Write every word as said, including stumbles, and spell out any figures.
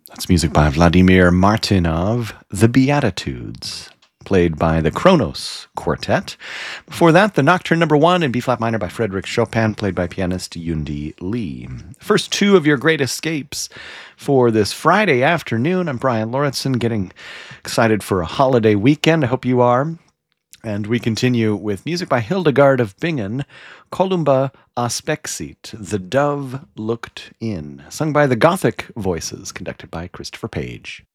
That's music by Vladimir Martynov, The Beatitudes, played by the Kronos Quartet. Before that, the Nocturne Number One in B-flat minor by Frédéric Chopin, played by pianist Yundi Lee. First two of your great escapes for this Friday afternoon. I'm Brian Lauritsen, getting excited for a holiday weekend. I hope you are. And we continue with music by Hildegard of Bingen, Columba Aspexit, The Dove Looked In, sung by the Gothic Voices, conducted by Christopher Page.